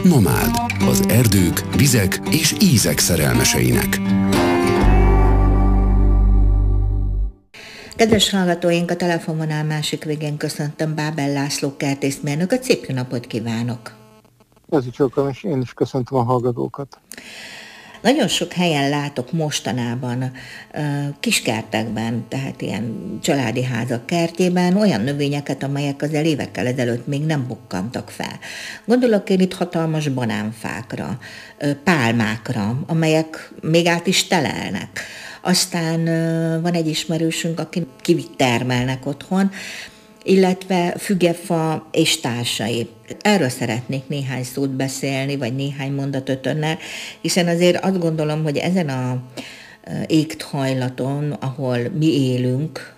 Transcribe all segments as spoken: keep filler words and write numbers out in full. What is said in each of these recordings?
Nomád, az erdők, vizek és ízek szerelmeseinek. Kedves hallgatóink, a telefonvonal másik végén köszöntöm Bábel László kertészmérnököt. Szép jó napot kívánok! Ez is csókolom, és én is köszöntöm a hallgatókat. Nagyon sok helyen látok mostanában kiskertekben, tehát ilyen családi házak kertjében olyan növényeket, amelyek azért évekkel ezelőtt még nem bukkantak fel. Gondolok én itt hatalmas banánfákra, pálmákra, amelyek még át is telelnek. Aztán van egy ismerősünk, aki kivit termelnek otthon, illetve fügefa és társai. Erről szeretnék néhány szót beszélni, vagy néhány mondatot önnel, hiszen azért azt gondolom, hogy ezen a éghajlaton, ahol mi élünk,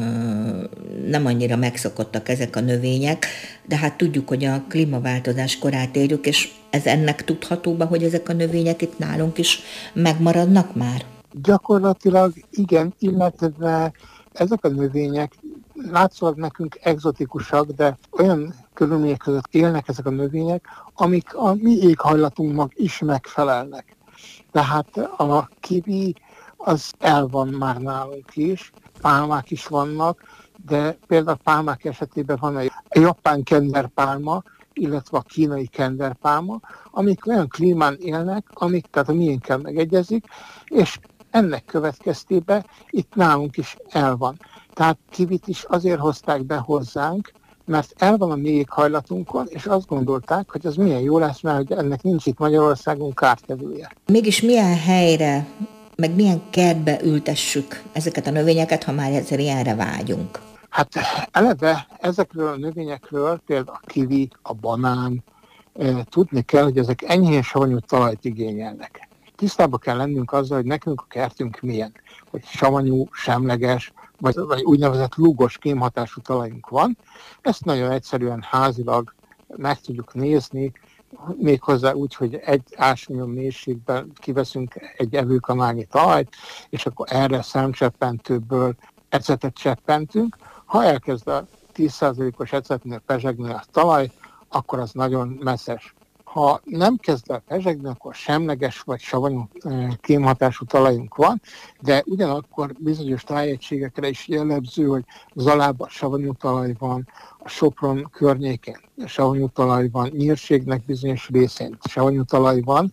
nem annyira megszokottak ezek a növények, de hát tudjuk, hogy a klímaváltozás korát érjük, és ez ennek tudható be, hogy ezek a növények itt nálunk is megmaradnak már? Gyakorlatilag igen, illetve ezek a növények látszólag nekünk egzotikusak, de olyan körülmények között élnek ezek a növények, amik a mi éghajlatunknak is megfelelnek. Tehát a kiwi az el van már nálunk is, pálmák is vannak, de például pálmák esetében van egy japán kenderpálma, illetve a kínai kenderpálma, amik olyan klímán élnek, amik tehát a miénkkel megegyezik, és ennek következtében itt nálunk is el van. Tehát kivit is azért hozták be hozzánk, mert el van a mi éghajlatunkon, és azt gondolták, hogy az milyen jó lesz, mert hogy ennek nincs itt Magyarországon kártevője. Mégis milyen helyre, meg milyen kertbe ültessük ezeket a növényeket, ha már egyszer ilyenre vágyunk? Hát eleve ezekről a növényekről, például a kiwi, a banán, tudni kell, hogy ezek enyhén savanyú talajt igényelnek. Tisztában kell lennünk azzal, hogy nekünk a kertünk milyen, hogy savanyú, semleges, vagy, vagy úgynevezett lúgos kémhatású talajunk van. Ezt nagyon egyszerűen házilag meg tudjuk nézni, méghozzá úgy, hogy egy ásványon mélységben kiveszünk egy evőkanálnyi talajt, és akkor erre szemcseppentőből ecetet cseppentünk. Ha elkezd a tíz százalékos ecetnél pezsegni a talaj, akkor az nagyon messzes. Ha nem kezd el pezsegni, akkor semleges vagy savanyú kémhatású talajunk van, de ugyanakkor bizonyos tájegységekre is jellemző, hogy Zalában savanyú talaj van, a Sopron környékén savanyú talaj van, Nyírségnek bizonyos részén savanyú talaj van,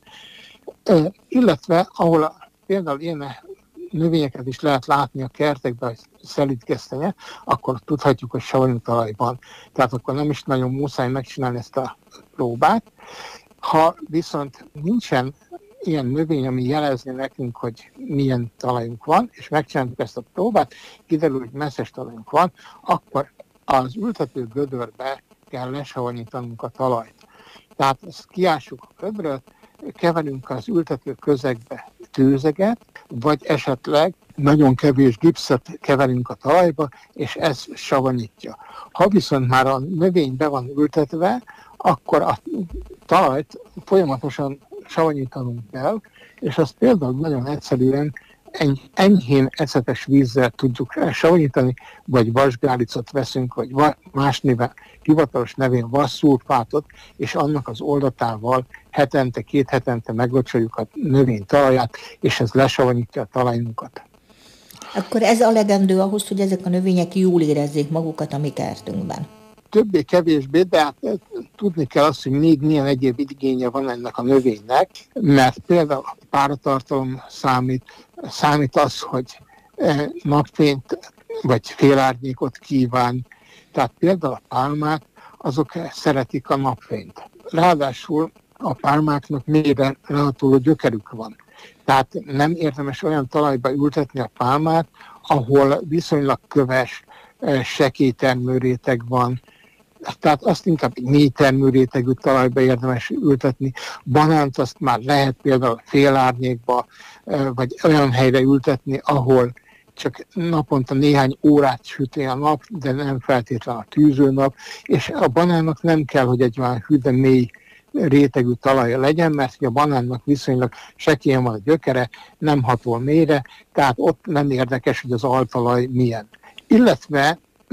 illetve ahol a, például ilyen növényeket is lehet látni a kertekben, hogy szelídgesztenye, akkor tudhatjuk, hogy savanyú talaj van. Tehát akkor nem is nagyon muszáj megcsinálni ezt a próbát. Ha viszont nincsen ilyen növény, ami jelezni nekünk, hogy milyen talajunk van, és megcsináljuk ezt a próbát, kiderül, hogy messzes talajunk van, akkor az ültető gödörbe kell lesavanyítanunk a talajt. Tehát ezt kiássuk a gödröt, keverünk az ültető közegbe tőzeget, vagy esetleg nagyon kevés gipszet keverünk a talajba, és ez savanyítja. Ha viszont már a növény be van ültetve, akkor a talajt folyamatosan savanyítanunk kell, és azt például nagyon egyszerűen enyhén ecetes vízzel tudjuk savanyítani, vagy vasgálicot veszünk, vagy más néven, hivatalos nevén vasszulfátot, és annak az oldatával hetente, két hetente meglocsoljuk a növény talaját, és ez lesavanyítja a talajunkat. Akkor ez elegendő ahhoz, hogy ezek a növények jól érezzék magukat a mi kertünkben? Többé-kevésbé, de hát tudni kell azt, hogy még milyen egyéb igénye van ennek a növénynek, mert például a páratartalom számít, számít az, hogy napfényt vagy félárnyékot kíván. Tehát például a pálmák, azok szeretik a napfényt. Ráadásul a pálmáknak mélyre lehatoló gyökerük van. Tehát nem érdemes olyan talajba ültetni a pálmát, ahol viszonylag köves, sekély termőréteg van. Tehát azt inkább egy mély termőrétegű talajba érdemes ültetni. Banánt azt már lehet például félárnyékba, vagy olyan helyre ültetni, ahol csak naponta néhány órát süti a nap, de nem feltétlenül a tűzőnap, és a banánnak nem kell, hogy egy olyan hű, de mély rétegű talaja legyen, mert a banánnak viszonylag sekélyen van a gyökere, nem hatol mélyre, tehát ott nem érdekes, hogy az altalaj milyen. Illetve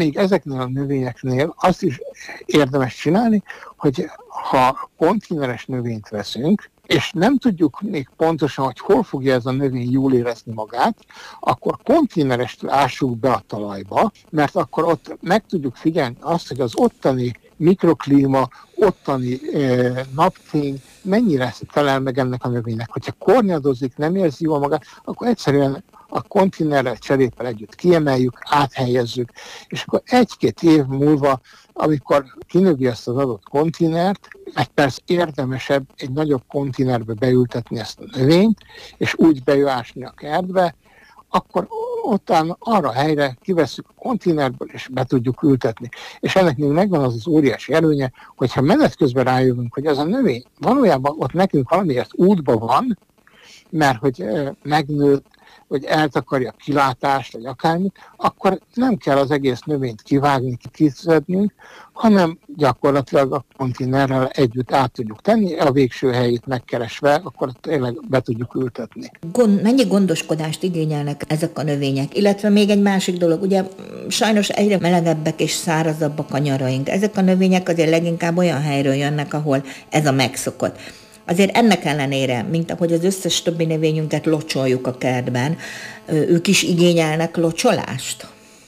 még ezeknél a növényeknél azt is érdemes csinálni, hogy ha konténeres növényt veszünk, és nem tudjuk még pontosan, hogy hol fogja ez a növény jól érezni magát, akkor konténerest ássuk be a talajba, mert akkor ott meg tudjuk figyelni azt, hogy az ottani mikroklíma, ottani eh, napfény mennyire felel meg ennek a növénynek. Hogyha kornyadozik, nem érzi jól magát, akkor egyszerűen a konténerrel, cserépel együtt kiemeljük, áthelyezzük, és akkor egy-két év múlva, amikor kinövi ezt az adott konténert, egy perc érdemesebb egy nagyobb konténerbe beültetni ezt a növényt, és úgy bejöásni a kertbe, akkor utána arra a helyre kivesszük a konténerből, és be tudjuk ültetni. És ennek még megvan az az óriási előnye, hogyha menet közben rájövünk, hogy ez a növény valójában ott nekünk valamiért útban van, mert hogy megnőtt, hogy eltakarja a kilátást, vagy akármit, akkor nem kell az egész növényt kivágni, kiszednünk, hanem gyakorlatilag a konténerrel együtt át tudjuk tenni, a végső helyét megkeresve, akkor tényleg be tudjuk ültetni. Gond, mennyi gondoskodást igényelnek ezek a növények? Illetve még egy másik dolog, ugye sajnos egyre melegebbek és szárazabbak a nyaraink. Ezek a növények azért leginkább olyan helyről jönnek, ahol ez a megszokott. Azért ennek ellenére, mint ahogy az összes többi növényünket locsoljuk a kertben, ők is igényelnek locsolást?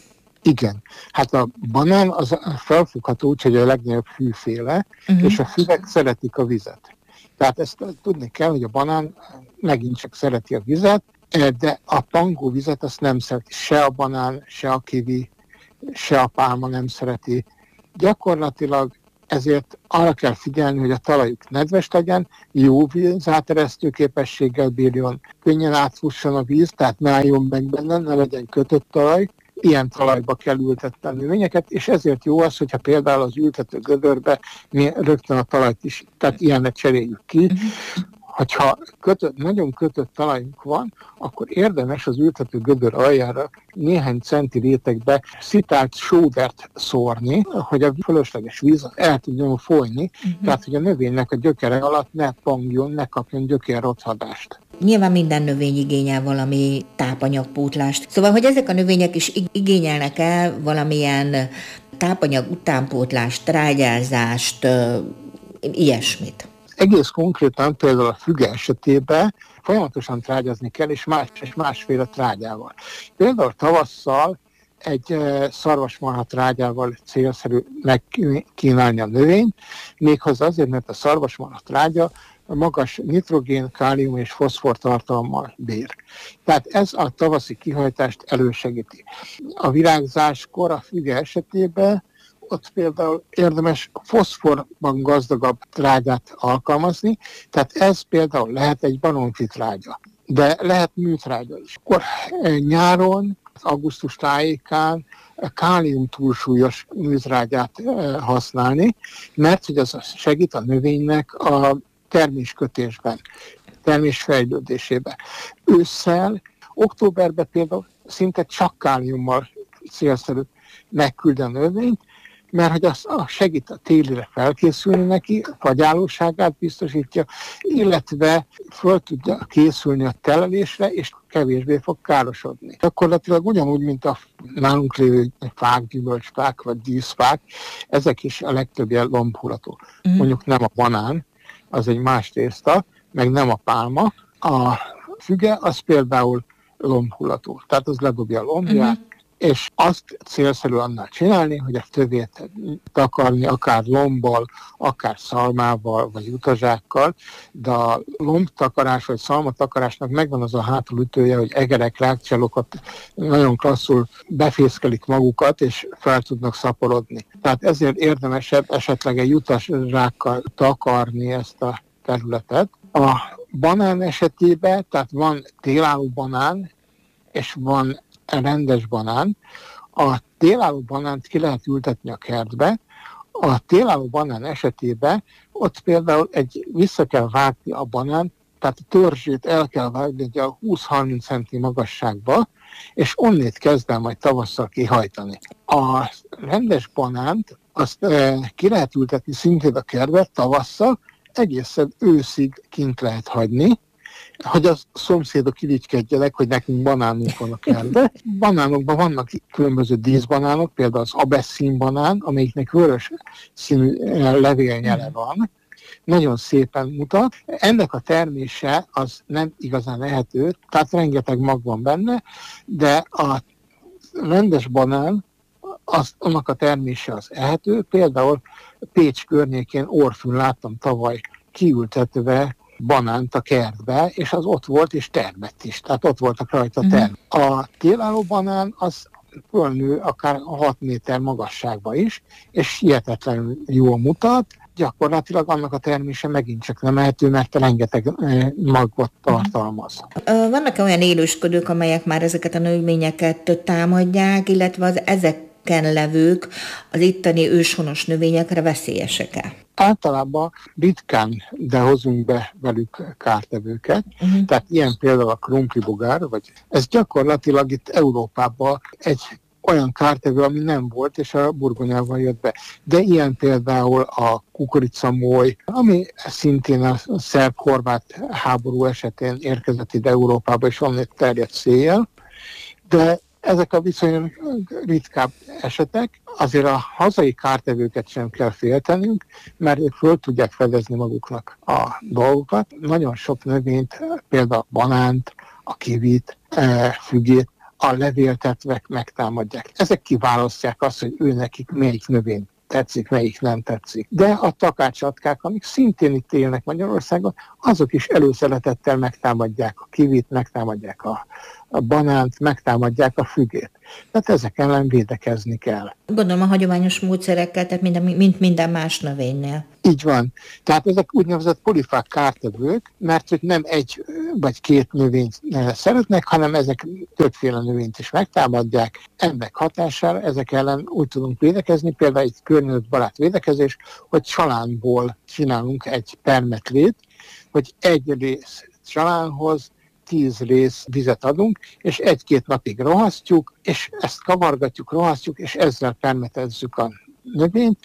Igen. Hát a banán az felfogható úgy, hogy a legnagyobb fűféle, uh-huh. és a füvek szeretik a vizet. Tehát ezt tudni kell, hogy a banán megint csak szereti a vizet, de a pangó vizet azt nem szereti. Se a banán, se a kiwi, se a pálma nem szereti. Gyakorlatilag ezért arra kell figyelni, hogy a talajuk nedves legyen, jó vízáteresztő képességgel bírjon, könnyen átfusson a víz, tehát ne álljon meg benne, ne legyen kötött talaj. Ilyen talajba kell ültetni a növényeket, és ezért jó az, hogyha például az ültető gödörbe mi rögtön a talajt is, tehát ilyennek cseréljük ki. Hogyha kötött, nagyon kötött talajunk van, akkor érdemes az ültető gödör aljára néhány centi rétegbe szitált sódert szórni, hogy a fölösleges víz el tudjon folyni, uh-huh. tehát hogy a növénynek a gyökere alatt ne pangjon, ne kapjon gyökérrothadást. Nyilván minden növény igényel valami tápanyagpótlást. Szóval, hogy ezek a növények is igényelnek el valamilyen tápanyag utánpótlást, trágyázást, ilyesmit. Egész konkrétan például a füge esetében folyamatosan trágyázni kell, és, más, és másféle trágyával. Például tavasszal egy szarvasmarha trágyával célszerű megkínálni a növényt, méghozzá azért, mert a szarvasmarha trágya magas nitrogén, kálium és foszfor tartalommal bír. Tehát ez a tavaszi kihajtást elősegíti. A virágzáskor a füge esetében ott például érdemes foszforban gazdagabb trágyát alkalmazni, tehát ez például lehet egy banonfi trágya, de lehet műtrágya is. Akkor nyáron, augusztus tájékán kálium túlsúlyos műtrágyát használni, mert hogy az segít a növénynek a terméskötésben, termésfejlődésében. Ősszel, októberben például szinte csak káliummal célszerű megküldeni a növényt, mert hogy az segít a télire felkészülni neki, a fagyálóságát biztosítja, illetve föl tudja készülni a telelésre, és kevésbé fog károsodni. Gyakorlatilag ugyanúgy, mint a nálunk lévő fák, gyümölcsfák vagy díszfák, ezek is a legtöbbje lombhullató. Mm. Mondjuk nem a banán, az egy más tészta, meg nem a pálma. A füge az például lombhullató, tehát az ledobja a lombját, mm. és azt célszerű annál csinálni, hogy a tövét takarni akár lombbal, akár szalmával, vagy utazsákkal, de a lombtakarás vagy szalmatakarásnak megvan az a hátulütője, hogy egerek, rákcsalokat nagyon klasszul befészkelik magukat, és fel tudnak szaporodni. Tehát ezért érdemesebb esetleg egy utazsákkal takarni ezt a területet. A banán esetében, tehát van télálló banán, és van rendes banán. A télálló banánt ki lehet ültetni a kertbe. A télálló banán esetében ott például egy, vissza kell vágni a banán, tehát a törzsét el kell vágni egy a húsz-harminc centi magasságba, és onnét kezd el majd tavasszal kihajtani. A rendes banánt azt e, ki lehet ültetni szintén a kertbe tavasszal, egészen őszig kint lehet hagyni, hogy a szomszédok irigykedjenek, hogy nekünk banánunk van a kertben. Banánokban vannak különböző díszbanánok, például az abesszín banán, amelyiknek vörös színű levélnyele van, nagyon szépen mutat. Ennek a termése az nem igazán ehető, tehát rengeteg mag van benne, de a rendes banán, az, annak a termése az ehető. Például Pécs környékén Orfűn láttam tavaly kiültetve banánt a kertbe, és az ott volt, és termett is. Tehát ott voltak rajta uh-huh. term. A télálló banán az fölnő akár hat méter magasságba is, és hihetetlenül jól mutat. Gyakorlatilag annak a termése megint csak nem ehető, mert rengeteg magot tartalmaz. Vannak olyan élősködők, amelyek már ezeket a növényeket támadják, illetve az ezeken levők az itteni őshonos növényekre veszélyesek-e? Általában ritkán, de hozunk be velük kártevőket, uh-huh. tehát ilyen például a krumplibogár, vagy ez gyakorlatilag itt Európában egy olyan kártevő, ami nem volt, és a burgonyával jött be. De ilyen például a kukoricamoly, ami szintén a szerb-horvát háború esetén érkezett ide Európába, és onnét terjedt széjjel. De ezek a viszonylag ritkább esetek, azért a hazai kártevőket sem kell féltenünk, mert ők föl tudják fedezni maguknak a dolgokat. Nagyon sok növényt, például a banánt, a kivit, fügét, a levéltetvek megtámadják. Ezek kiválasztják azt, hogy ő nekik melyik növény tetszik, melyik nem tetszik. De a takácsatkák, amik szintén itt élnek Magyarországon, azok is előszeretettel megtámadják a kivit, megtámadják a, a banánt, megtámadják a fügét. Tehát ezek ellen védekezni kell. Gondolom a hagyományos módszerekkel, tehát minden, mint minden más növénynél. Így van. Tehát ezek úgynevezett polifák kártevők, mert hogy nem egy vagy két növényt szeretnek, hanem ezek többféle növényt is megtámadják. Ennek hatására ezek ellen úgy tudunk védekezni, például egy környezetbarát védekezés, hogy csalánból csinálunk egy permetlét, hogy egy rész csalánhoz tíz rész vizet adunk, és egy-két napig rohasztjuk, és ezt kavargatjuk, rohasztjuk, és ezzel permetezzük a növényt.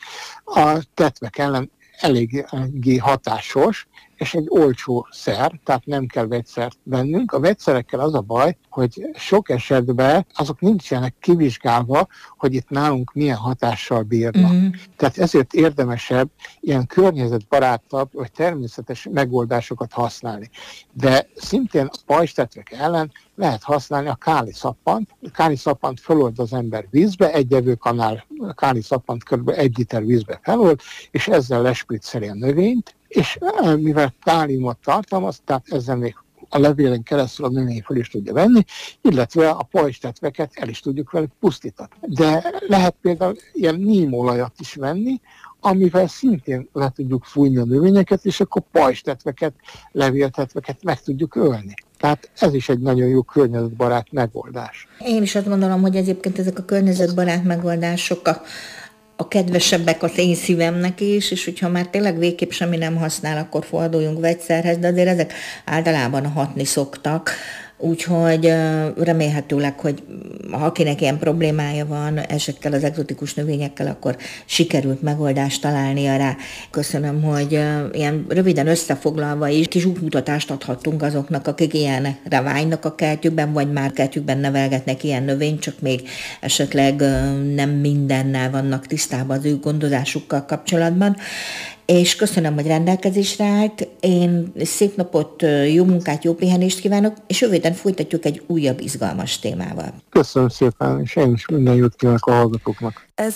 A tetvek ellen eléggé hatásos, és egy olcsó szer, tehát nem kell vegyszert vennünk. A vegyszerekkel az a baj, hogy sok esetben azok nincsenek kivizsgálva, hogy itt nálunk milyen hatással bírnak. Mm. Tehát ezért érdemesebb ilyen környezetbarátabb vagy természetes megoldásokat használni. De szintén a pajzstetvek ellen lehet használni a káli szappant. A káli szappant felold az ember vízbe, egy evőkanál káli szappant kb. egy liter vízbe felold, és ezzel lespricceli a növényt, és mivel káliumot tartalmaz, tehát ezzel még a levélen keresztül a növény fel is tudja venni, illetve a pajzstetveket el is tudjuk velük pusztítani. De lehet például ilyen nímolajat is venni, amivel szintén le tudjuk fújni a növényeket, és akkor pajzstetveket, levéltetveket meg tudjuk ölni. Tehát ez is egy nagyon jó környezetbarát megoldás. Én is azt gondolom, hogy egyébként ezek a környezetbarát megoldások a a kedvesebbek az én szívemnek is, és hogyha már tényleg végképp semmi nem használ, akkor forduljunk vegyszerhez, de azért ezek általában hatni szoktak. Úgyhogy remélhetőleg, hogy ha akinek ilyen problémája van ezekkel az egzotikus növényekkel, akkor sikerült megoldást találnia rá. Köszönöm, hogy ilyen röviden összefoglalva is kis útmutatást adhattunk azoknak, akik ilyenre vágynak a kertjükben, vagy már kertjükben nevelgetnek ilyen növényt, csak még esetleg nem mindennel vannak tisztában az ő gondozásukkal kapcsolatban. És köszönöm, hogy rendelkezésre állt. Én szép napot, jó munkát, jó pihenést kívánok, és jövő héten folytatjuk egy újabb izgalmas témával. Köszönöm szépen, és én is minden jót kívánok a hallgatóknak. Ez